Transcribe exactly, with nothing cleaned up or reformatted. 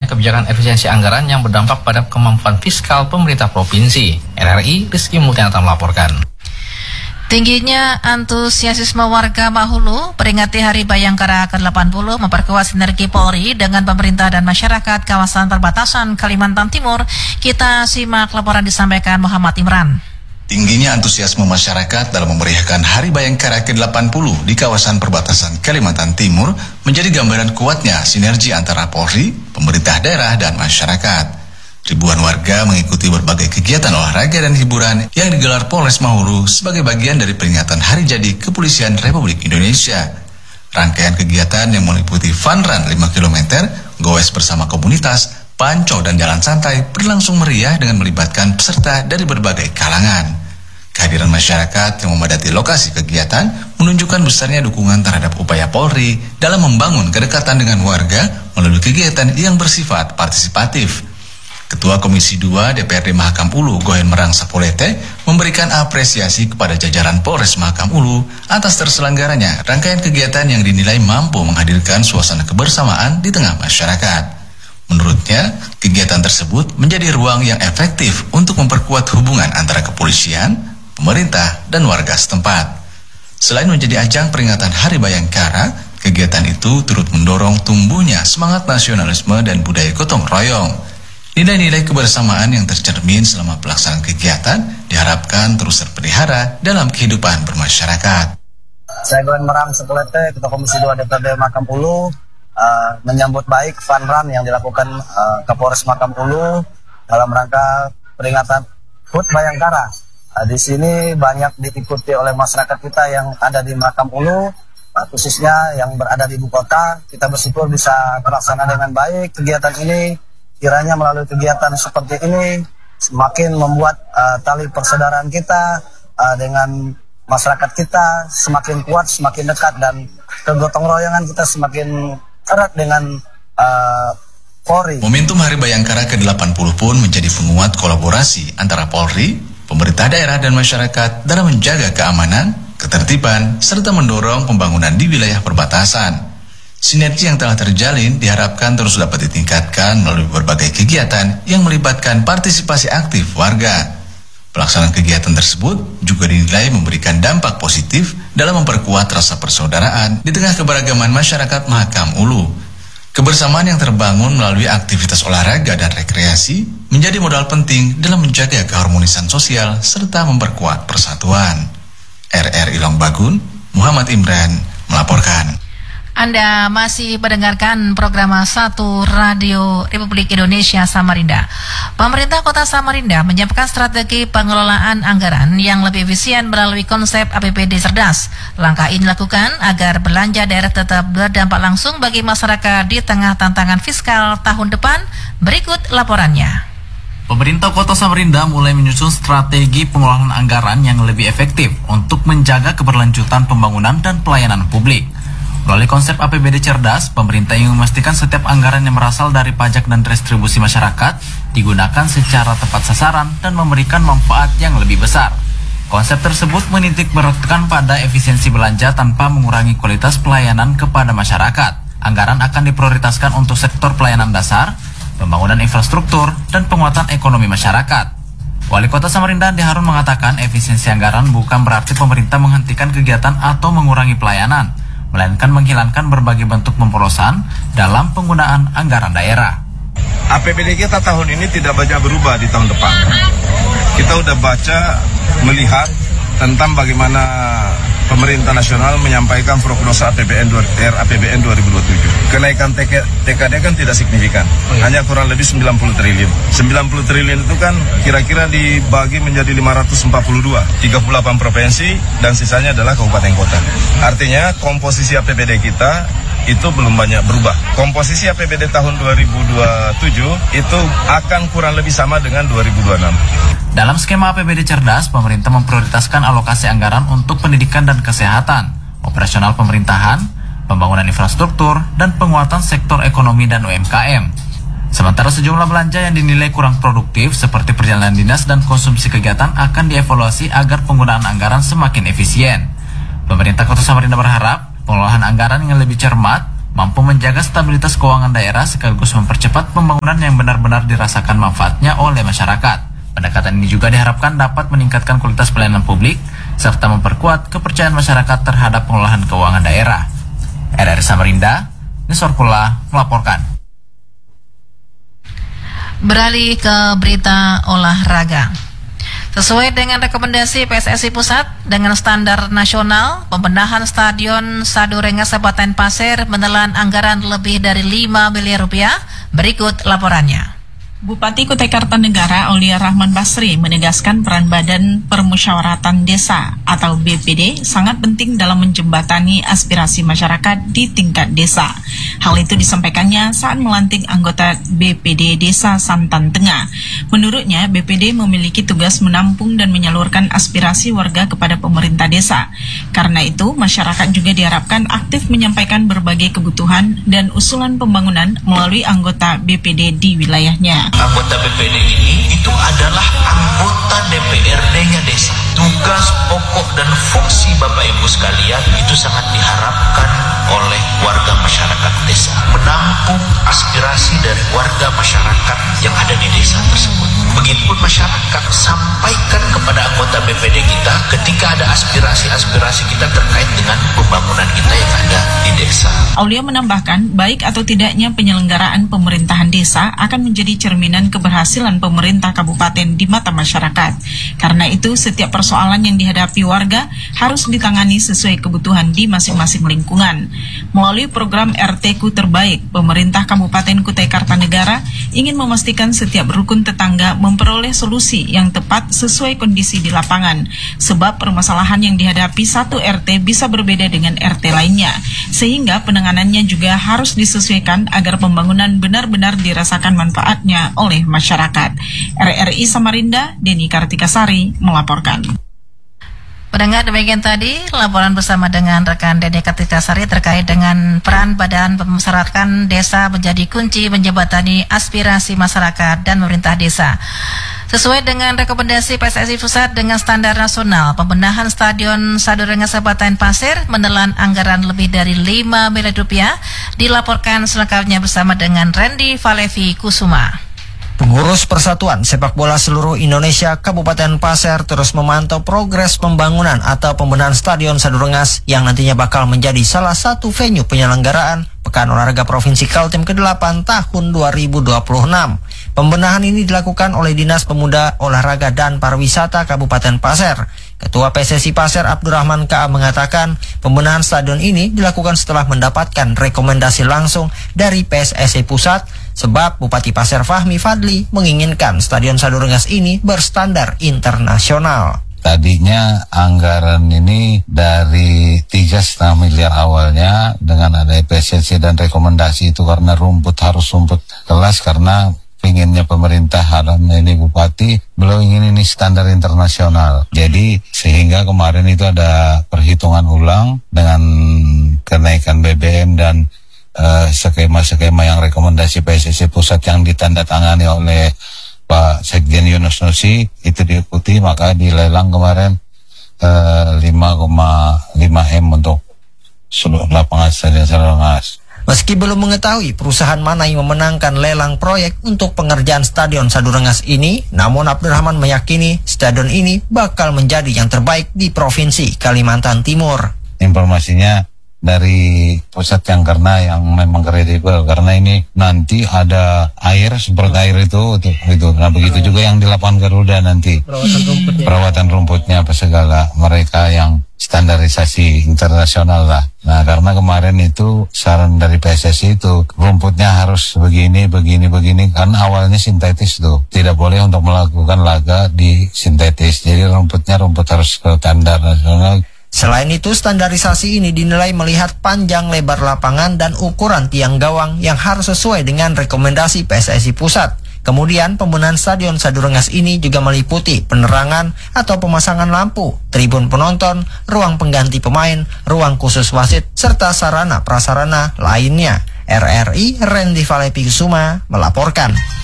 kebijakan efisiensi anggaran yang berdampak pada kemampuan fiskal pemerintah provinsi. R R I, Rizky Multianata melaporkan. Tingginya antusiasme warga Mahulu peringati Hari Bayangkara ke delapan puluh memperkuat sinergi Polri dengan pemerintah dan masyarakat kawasan perbatasan Kalimantan Timur. Kita simak laporan disampaikan Muhammad Imran. Tingginya antusiasme masyarakat dalam memeriahkan Hari Bayangkara ke delapan puluh di kawasan perbatasan Kalimantan Timur menjadi gambaran kuatnya sinergi antara Polri, pemerintah daerah, dan masyarakat. Ribuan warga mengikuti berbagai kegiatan olahraga dan hiburan yang digelar Polres Mahulu sebagai bagian dari peringatan Hari Jadi Kepolisian Republik Indonesia. Rangkaian kegiatan yang meliputi fun run lima kilometer, goes bersama komunitas, pancong dan jalan santai berlangsung meriah dengan melibatkan peserta dari berbagai kalangan. Kehadiran masyarakat yang memadati lokasi kegiatan menunjukkan besarnya dukungan terhadap upaya Polri dalam membangun kedekatan dengan warga melalui kegiatan yang bersifat partisipatif. Ketua Komisi dua D P R D Mahakam Ulu, Gohen Merang Sapolete, memberikan apresiasi kepada jajaran Polres Mahakam Ulu atas terselenggaranya rangkaian kegiatan yang dinilai mampu menghadirkan suasana kebersamaan di tengah masyarakat. Menurutnya, kegiatan tersebut menjadi ruang yang efektif untuk memperkuat hubungan antara kepolisian, pemerintah, dan warga setempat. Selain menjadi ajang peringatan Hari Bayangkara, kegiatan itu turut mendorong tumbuhnya semangat nasionalisme dan budaya gotong royong. Nilai-nilai kebersamaan yang tercermin selama pelaksanaan kegiatan diharapkan terus terpelihara dalam kehidupan bermasyarakat. Saya Gohen Merang Sapolete, Ketua Komisi dua D P R D Mahakam Ulu, Uh, menyambut baik fun run yang dilakukan uh, Kapolres Mahakam Ulu dalam rangka peringatan H U T Bayangkara. Uh, di sini banyak diikuti oleh masyarakat kita yang ada di Mahakam Ulu, uh, khususnya yang berada di ibu kota. Kita bersyukur bisa terlaksana dengan baik kegiatan ini. Kiranya melalui kegiatan seperti ini semakin membuat uh, tali persaudaraan kita uh, dengan masyarakat kita semakin kuat, semakin dekat, dan kegotong royongan kita semakin erat dengan uh, Polri. Momentum Hari Bayangkara ke delapan puluh pun menjadi penguat kolaborasi antara Polri, pemerintah daerah, dan masyarakat dalam menjaga keamanan, ketertiban, serta mendorong pembangunan di wilayah perbatasan. Sinergi yang telah terjalin diharapkan terus dapat ditingkatkan melalui berbagai kegiatan yang melibatkan partisipasi aktif warga. Pelaksanaan kegiatan tersebut juga dinilai memberikan dampak positif dalam memperkuat rasa persaudaraan di tengah keberagaman masyarakat Mahakam Ulu. Kebersamaan yang terbangun melalui aktivitas olahraga dan rekreasi menjadi modal penting dalam menjaga keharmonisan sosial serta memperkuat persatuan. R R I Longbagun, Muhammad Imran melaporkan. Anda masih mendengarkan program satu Radio Republik Indonesia Samarinda. Pemerintah Kota Samarinda menyiapkan strategi pengelolaan anggaran yang lebih efisien melalui konsep A P B D cerdas. Langkah ini dilakukan agar belanja daerah tetap berdampak langsung bagi masyarakat di tengah tantangan fiskal tahun depan. Berikut laporannya. Pemerintah Kota Samarinda mulai menyusun strategi pengelolaan anggaran yang lebih efektif untuk menjaga keberlanjutan pembangunan dan pelayanan publik. Melalui konsep A P B D cerdas, pemerintah ingin memastikan setiap anggaran yang berasal dari pajak dan retribusi masyarakat digunakan secara tepat sasaran dan memberikan manfaat yang lebih besar. Konsep tersebut menitik beratkan pada efisiensi belanja tanpa mengurangi kualitas pelayanan kepada masyarakat. Anggaran akan diprioritaskan untuk sektor pelayanan dasar, pembangunan infrastruktur, dan penguatan ekonomi masyarakat. Wali Kota Samarinda Andi Harun mengatakan efisiensi anggaran bukan berarti pemerintah menghentikan kegiatan atau mengurangi pelayanan, melainkan menghilangkan berbagai bentuk pemborosan dalam penggunaan anggaran daerah. A P B D kita tahun ini tidak banyak berubah di tahun depan. Kita udah baca, melihat tentang bagaimana pemerintah nasional menyampaikan prognosa A P B N R A P B N dua ribu dua puluh tujuh. Kenaikan T K D kan tidak signifikan, hanya kurang lebih sembilan puluh triliun. sembilan puluh triliun itu kan kira-kira dibagi menjadi lima ratus empat puluh dua, tiga puluh delapan provinsi dan sisanya adalah kabupaten kota. Artinya komposisi A P B D kita itu belum banyak berubah. Komposisi A P B D tahun dua ribu dua puluh tujuh itu akan kurang lebih sama dengan dua ribu dua puluh enam. Dalam skema A P B D cerdas, pemerintah memprioritaskan alokasi anggaran untuk pendidikan dan kesehatan, operasional pemerintahan, pembangunan infrastruktur, dan penguatan sektor ekonomi dan U M K M. Sementara sejumlah belanja yang dinilai kurang produktif seperti perjalanan dinas dan konsumsi kegiatan akan dievaluasi agar penggunaan anggaran semakin efisien. Pemerintah Kota Samarinda berharap pengelolaan anggaran yang lebih cermat mampu menjaga stabilitas keuangan daerah sekaligus mempercepat pembangunan yang benar-benar dirasakan manfaatnya oleh masyarakat. Pendekatan ini juga diharapkan dapat meningkatkan kualitas pelayanan publik serta memperkuat kepercayaan masyarakat terhadap pengelolaan keuangan daerah. R R I Samarinda, Nesorkula melaporkan. Beralih ke berita olahraga. Sesuai dengan rekomendasi P S S I Pusat dengan standar nasional, pembenahan Stadion Sadurengas Kabupaten Pasir menelan anggaran lebih dari lima miliar rupiah. Berikut laporannya. Bupati Kutai Kartanegara Aulia Rahman Basri menegaskan peran Badan Permusyawaratan Desa atau B P D sangat penting dalam menjembatani aspirasi masyarakat di tingkat desa. Hal itu disampaikannya saat melantik anggota B P D Desa Santan Tengah. Menurutnya, B P D memiliki tugas menampung dan menyalurkan aspirasi warga kepada pemerintah desa. Karena itu, masyarakat juga diharapkan aktif menyampaikan berbagai kebutuhan dan usulan pembangunan melalui anggota B P D di wilayahnya. Anggota B P D ini itu adalah anggota D P R D-nya desa. Tugas pokok dan fungsi Bapak Ibu sekalian itu sangat diharapkan oleh warga masyarakat desa. Menampung aspirasi dari warga masyarakat yang ada di desa tersebut. Begitupun masyarakat sampaikan kepada anggota B P D kita ketika ada aspirasi-aspirasi kita terkait dengan pembangunan kita yang ada di desa. Aulia menambahkan, baik atau tidaknya penyelenggaraan pemerintahan desa akan menjadi cerminan keberhasilan pemerintah kabupaten di mata masyarakat. Karena itu, setiap persoalan yang dihadapi warga harus ditangani sesuai kebutuhan di masing-masing lingkungan. Melalui program R T Ku Terbaik, pemerintah Kabupaten Kutai Kartanegara ingin memastikan setiap rukun tetangga memperoleh solusi yang tepat sesuai kondisi di lapangan. Sebab permasalahan yang dihadapi satu R T bisa berbeda dengan R T lainnya, sehingga penanganannya juga harus disesuaikan agar pembangunan benar-benar dirasakan manfaatnya oleh masyarakat. R R I Samarinda, Deni Kartikasari melaporkan. Pendengar, demikian tadi laporan bersama dengan rekan Deni Kartikasari terkait dengan peran Badan Permusyawaratan Desa menjadi kunci menjembatani aspirasi masyarakat dan pemerintah desa. Sesuai dengan rekomendasi P S S I Pusat dengan standar nasional, pembenahan Stadion Sadurengas Kabupaten Pasir menelan anggaran lebih dari lima miliar rupiah. Dilaporkan selengkapnya bersama dengan Randy Valevi Kusuma. Pengurus Persatuan Sepak Bola Seluruh Indonesia Kabupaten Pasir terus memantau progres pembangunan atau pembenahan Stadion Sadurengas yang nantinya bakal menjadi salah satu venue penyelenggaraan Pekan Olahraga Provinsi Kaltim kedelapan tahun dua ribu dua puluh enam. Pembenahan ini dilakukan oleh Dinas Pemuda, Olahraga dan Pariwisata Kabupaten Pasir. Ketua P S S I Pasir Abdurrahman K A mengatakan pembenahan stadion ini dilakukan setelah mendapatkan rekomendasi langsung dari P S S I Pusat, sebab Bupati Pasir Fahmi Fadli menginginkan Stadion Sadurengas ini berstandar internasional. Tadinya anggaran ini dari tiga setengah miliar awalnya, dengan ada P S S I dan rekomendasi itu karena rumput harus rumput kelas, karena pinginnya pemerintah haram ini Bupati, beliau ingin ini standar internasional. Jadi sehingga kemarin itu ada perhitungan ulang dengan kenaikan B B M dan uh, skema-skema yang rekomendasi P S S I Pusat yang ditandatangani oleh Pak Sekjen Yunus Nusi, itu diikuti, maka dilelang kemarin uh, lima koma lima M untuk seluruh lapangan Stadion Sadurengas. Meski belum mengetahui perusahaan mana yang memenangkan lelang proyek untuk pengerjaan Stadion Sadurengas ini, namun Abdurrahman meyakini stadion ini bakal menjadi yang terbaik di Provinsi Kalimantan Timur. Informasinya dari pusat yang karena yang memang kredibel, karena ini nanti ada air, seperti air itu, itu, itu. Nah begitu juga yang di lapangan Garuda nanti perawatan rumputnya, perawatan rumputnya apa segala, mereka yang standarisasi internasional lah. Nah karena kemarin itu saran dari P S S I itu rumputnya harus begini, begini, begini, kan awalnya sintetis tuh, tidak boleh untuk melakukan laga di sintetis, jadi rumputnya rumput harus ke standar nasional. Selain itu, standarisasi ini dinilai melihat panjang lebar lapangan dan ukuran tiang gawang yang harus sesuai dengan rekomendasi P S S I Pusat. Kemudian, pembenahan Stadion Sadurengas ini juga meliputi penerangan atau pemasangan lampu, tribun penonton, ruang pengganti pemain, ruang khusus wasit, serta sarana prasarana lainnya. R R I Randy Valepi Kusuma melaporkan.